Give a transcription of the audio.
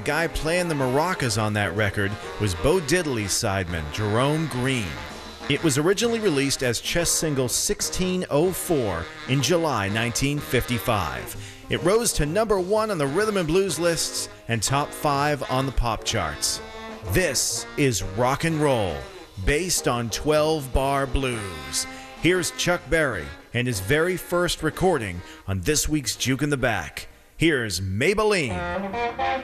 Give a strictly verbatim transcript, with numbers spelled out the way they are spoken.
guy playing the maracas on that record was Bo Diddley's sideman, Jerome Green. It was originally released as chess single sixteen oh four in July nineteen fifty-five. It rose to number one on the rhythm and blues lists and top five on the pop charts. This is rock and roll, based on twelve bar blues. Here's Chuck Berry and his very first recording on this week's Juke in the Back. Here's Maybelline.